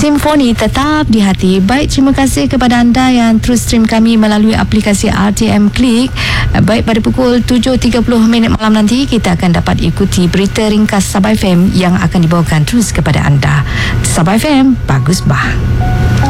Simfoni tetap di hati. Baik, terima kasih kepada anda yang terus stream kami melalui aplikasi RTM Klik. Baik, pada pukul 7.30 malam nanti kita akan dapat ikuti berita ringkas Sabah FM yang akan dibawakan terus kepada anda. Sabah FM, bagus bah.